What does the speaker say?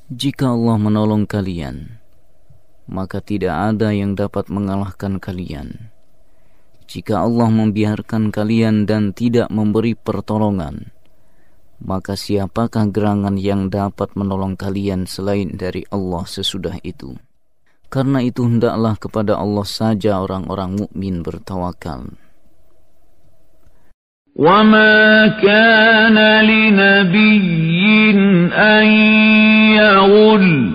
Jika Allah menolong kalian, maka tidak ada yang dapat mengalahkan kalian. Jika Allah membiarkan kalian dan tidak memberi pertolongan, maka siapakah gerangan yang dapat menolong kalian selain dari Allah sesudah itu? Karena itu hendaklah kepada Allah saja orang-orang mukmin bertawakal. وَمَا كَانَ لِنَبِيٍّ أَن يَغُلَّ